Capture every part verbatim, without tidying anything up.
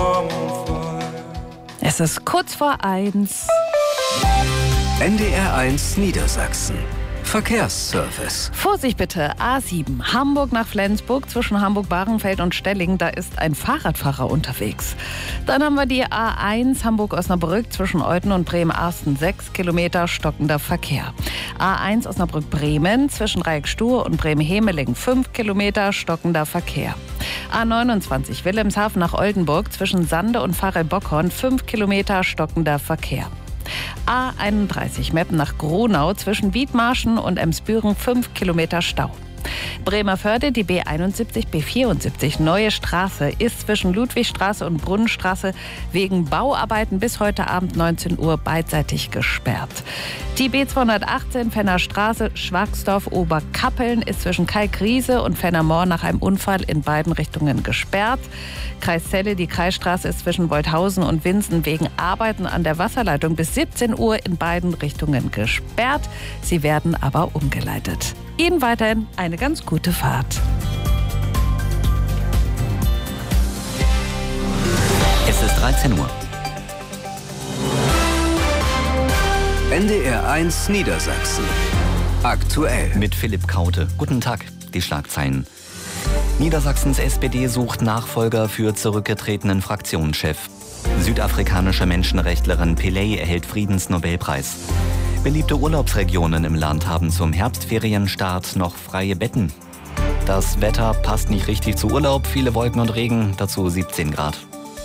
Es ist kurz vor eins. N D R eins Niedersachsen. Verkehrsservice. Vorsicht bitte, A sieben, Hamburg nach Flensburg zwischen Hamburg-Bahrenfeld und Stelling, da ist ein Fahrradfahrer unterwegs. Dann haben wir die A eins Hamburg-Osnabrück zwischen Olten und Bremen-Arsten, sechs Kilometer stockender Verkehr. A eins Osnabrück-Bremen zwischen Reik-Stur und Bremen-Hemeling, fünf Kilometer stockender Verkehr. A neunundzwanzig Wilhelmshaven nach Oldenburg zwischen Sande und Pfarrel-Bockhorn, fünf Kilometer stockender Verkehr. A einunddreißig Meppen nach Gronau zwischen Wiedmarschen und Emsbüren, fünf Kilometer Stau. Bremerförde, die B einundsiebzig, B vierundsiebzig, Neue Straße, ist zwischen Ludwigstraße und Brunnenstraße wegen Bauarbeiten bis heute Abend neunzehn Uhr beidseitig gesperrt. Die B zweihundertachtzehn, Fenner Straße, Schwagsdorf, Oberkappeln, ist zwischen Kalkriese und Fennermoor nach einem Unfall in beiden Richtungen gesperrt. Kreis Celle, die Kreisstraße, ist zwischen Wolthausen und Winsen wegen Arbeiten an der Wasserleitung bis siebzehn Uhr in beiden Richtungen gesperrt. Sie werden aber umgeleitet. Ihnen weiterhin eine ganz gute Fahrt. Es ist dreizehn Uhr. N D R eins Niedersachsen. Aktuell. Mit Philipp Kaute. Guten Tag, die Schlagzeilen. Niedersachsens S P D sucht Nachfolger für zurückgetretenen Fraktionschef. Südafrikanische Menschenrechtlerin Pillay erhält Friedensnobelpreis. Beliebte Urlaubsregionen im Land haben zum Herbstferienstart noch freie Betten. Das Wetter passt nicht richtig zu Urlaub, viele Wolken und Regen, dazu siebzehn Grad.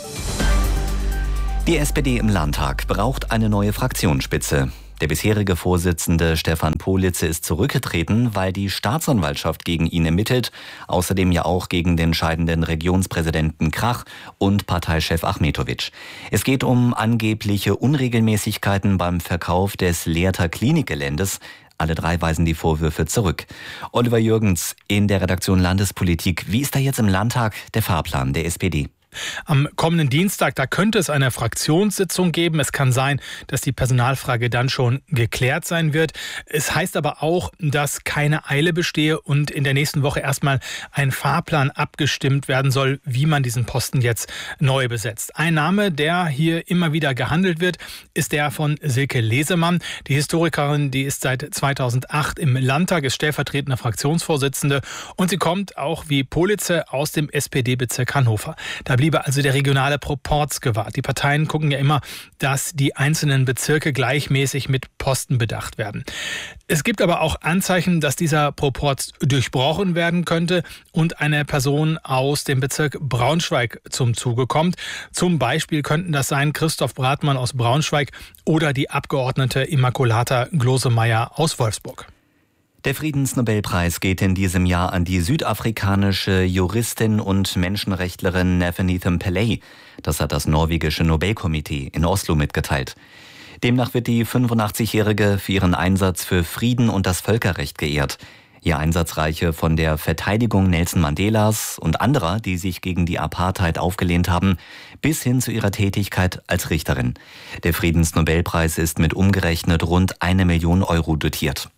Die S P D im Landtag braucht eine neue Fraktionsspitze. Der bisherige Vorsitzende Stefan Politze ist zurückgetreten, weil die Staatsanwaltschaft gegen ihn ermittelt, außerdem ja auch gegen den scheidenden Regionspräsidenten Krach und Parteichef Achmetovic. Es geht um angebliche Unregelmäßigkeiten beim Verkauf des Lehrter Klinikgeländes. Alle drei weisen die Vorwürfe zurück. Oliver Jürgens in der Redaktion Landespolitik. Wie ist da jetzt im Landtag der Fahrplan der S P D? Am kommenden Dienstag, da könnte es eine Fraktionssitzung geben. Es kann sein, dass die Personalfrage dann schon geklärt sein wird. Es heißt aber auch, dass keine Eile bestehe und in der nächsten Woche erstmal ein Fahrplan abgestimmt werden soll, wie man diesen Posten jetzt neu besetzt. Ein Name, der hier immer wieder gehandelt wird, ist der von Silke Lesemann. Die Historikerin, die ist seit zweitausendacht im Landtag, ist stellvertretende Fraktionsvorsitzende und sie kommt auch wie Politze aus dem S P D-Bezirk Hannover. Da bliebe also der regionale Proporz gewahrt. Die Parteien gucken ja immer, dass die einzelnen Bezirke gleichmäßig mit Posten bedacht werden. Es gibt aber auch Anzeichen, dass dieser Proporz durchbrochen werden könnte und eine Person aus dem Bezirk Braunschweig zum Zuge kommt. Zum Beispiel könnten das sein Christoph Bratmann aus Braunschweig oder die Abgeordnete Immaculata Glosemeyer aus Wolfsburg. Der Friedensnobelpreis geht in diesem Jahr an die südafrikanische Juristin und Menschenrechtlerin Nefanethem Pillay. Das hat das norwegische Nobelkomitee in Oslo mitgeteilt. Demnach wird die fünfundachtzigjährige für ihren Einsatz für Frieden und das Völkerrecht geehrt. Ihr Einsatz reiche von der Verteidigung Nelson Mandelas und anderer, die sich gegen die Apartheid aufgelehnt haben, bis hin zu ihrer Tätigkeit als Richterin. Der Friedensnobelpreis ist mit umgerechnet rund eine Million Euro dotiert.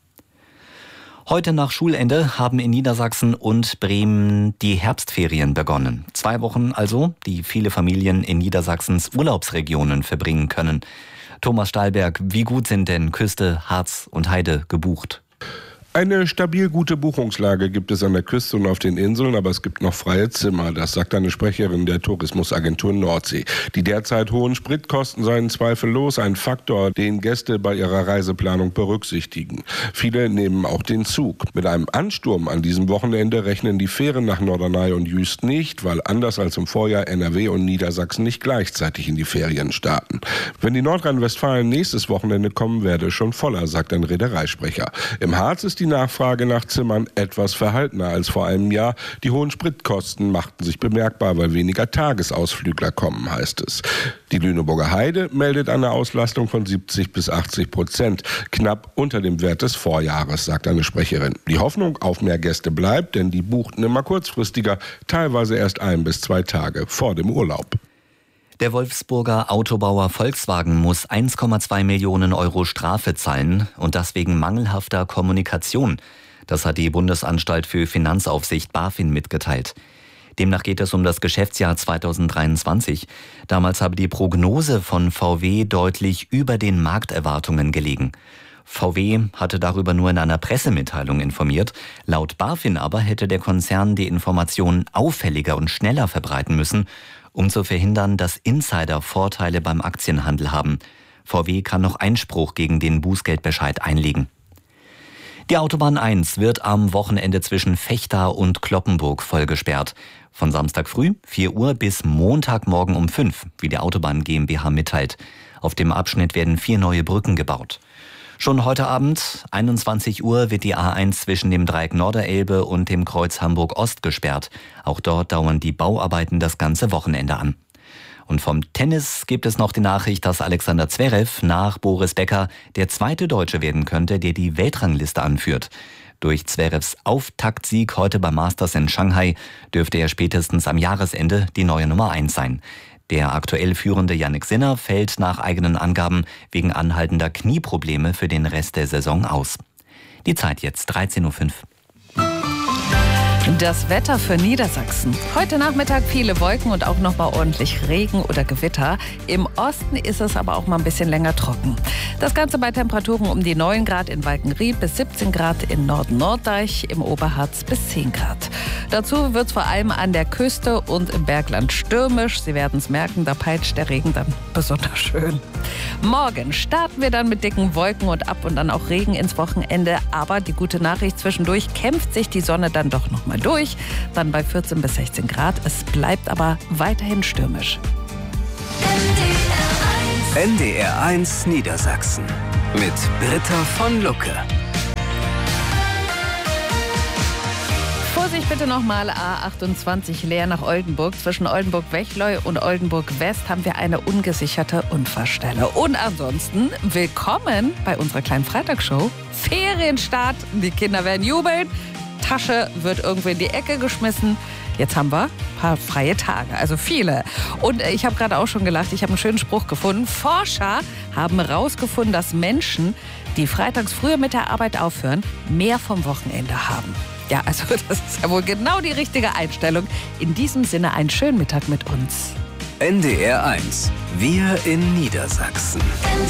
Heute nach Schulende haben in Niedersachsen und Bremen die Herbstferien begonnen. Zwei Wochen also, die viele Familien in Niedersachsens Urlaubsregionen verbringen können. Thomas Stahlberg, wie gut sind denn Küste, Harz und Heide gebucht? Eine stabil gute Buchungslage gibt es an der Küste und auf den Inseln, aber es gibt noch freie Zimmer. Das sagt eine Sprecherin der Tourismusagentur Nordsee. Die derzeit hohen Spritkosten seien zweifellos ein Faktor, den Gäste bei ihrer Reiseplanung berücksichtigen. Viele nehmen auch den Zug. Mit einem Ansturm an diesem Wochenende rechnen die Fähren nach Norderney und Jüst nicht, weil anders als im Vorjahr N R W und Niedersachsen nicht gleichzeitig in die Ferien starten. Wenn die Nordrhein-Westfalen nächstes Wochenende kommen, werde es schon voller, sagt ein Reedereisprecher. Im Harz ist die Nachfrage nach Zimmern etwas verhaltener als vor einem Jahr. Die hohen Spritkosten machten sich bemerkbar, weil weniger Tagesausflügler kommen, heißt es. Die Lüneburger Heide meldet eine Auslastung von siebzig bis achtzig Prozent, knapp unter dem Wert des Vorjahres, sagt eine Sprecherin. Die Hoffnung auf mehr Gäste bleibt, denn die buchten immer kurzfristiger, teilweise erst ein bis zwei Tage vor dem Urlaub. Der Wolfsburger Autobauer Volkswagen muss eins Komma zwei Millionen Euro Strafe zahlen und das wegen mangelhafter Kommunikation. Das hat die Bundesanstalt für Finanzaufsicht BaFin mitgeteilt. Demnach geht es um das Geschäftsjahr zweitausenddreiundzwanzig. Damals habe die Prognose von V W deutlich über den Markterwartungen gelegen. V W hatte darüber nur in einer Pressemitteilung informiert. Laut BaFin aber hätte der Konzern die Informationen auffälliger und schneller verbreiten müssen, um zu verhindern, dass Insider Vorteile beim Aktienhandel haben. V W kann noch Einspruch gegen den Bußgeldbescheid einlegen. Die Autobahn eins wird am Wochenende zwischen Vechta und Cloppenburg voll gesperrt. Von Samstag früh, vier Uhr, bis Montagmorgen um fünf, wie die Autobahn GmbH mitteilt. Auf dem Abschnitt werden vier neue Brücken gebaut. Schon heute Abend, einundzwanzig Uhr, wird die A eins zwischen dem Dreieck Norderelbe und dem Kreuz Hamburg-Ost gesperrt. Auch dort dauern die Bauarbeiten das ganze Wochenende an. Und vom Tennis gibt es noch die Nachricht, dass Alexander Zverev nach Boris Becker der zweite Deutsche werden könnte, der die Weltrangliste anführt. Durch Zverevs Auftaktsieg heute beim Masters in Shanghai dürfte er spätestens am Jahresende die neue Nummer eins sein. Der aktuell führende Jannik Sinner fällt nach eigenen Angaben wegen anhaltender Knieprobleme für den Rest der Saison aus. Die Zeit jetzt dreizehn Uhr fünf. Das Wetter für Niedersachsen. Heute Nachmittag viele Wolken und auch noch mal ordentlich Regen oder Gewitter. Im Osten ist es aber auch mal ein bisschen länger trocken. Das Ganze bei Temperaturen um die neun Grad in Walkenried bis siebzehn Grad in Norden-Norddeich, im Oberharz bis zehn Grad. Dazu wird es vor allem an der Küste und im Bergland stürmisch. Sie werden es merken, da peitscht der Regen dann besonders schön. Morgen starten wir dann mit dicken Wolken und ab und dann auch Regen ins Wochenende. Aber die gute Nachricht, zwischendurch kämpft sich die Sonne dann doch noch mal durch. Dann bei vierzehn bis sechzehn Grad. Es bleibt aber weiterhin stürmisch. N D R eins Niedersachsen mit Britta von Lucke. Vorsicht bitte nochmal, A achtundzwanzig leer nach Oldenburg. Zwischen Oldenburg-Wechleu und Oldenburg-West haben wir eine ungesicherte Unfallstelle. Und ansonsten willkommen bei unserer kleinen Freitagsshow. Ferienstart, die Kinder werden jubeln. Tasche wird irgendwo in die Ecke geschmissen. Jetzt haben wir ein paar freie Tage, also viele. Und ich habe gerade auch schon gelacht, ich habe einen schönen Spruch gefunden. Forscher haben herausgefunden, dass Menschen, die freitags früher mit der Arbeit aufhören, mehr vom Wochenende haben. Ja, also das ist ja wohl genau die richtige Einstellung. In diesem Sinne einen schönen Mittag mit uns. N D R eins. Wir in Niedersachsen.